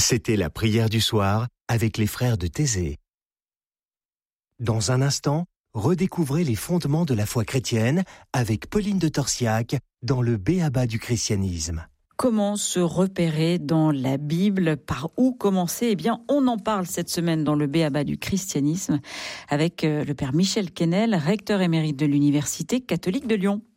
C'était la prière du soir avec les frères de Thésée. Dans un instant, redécouvrez les fondements de la foi chrétienne avec Pauline de Torsiac dans le B.A.B.A. du christianisme. Comment se repérer dans la Bible? Par où commencer? Eh bien, on en parle cette semaine dans le B.A.B.A. du christianisme avec le père Michel Quesnel, recteur émérite de l'Université catholique de Lyon.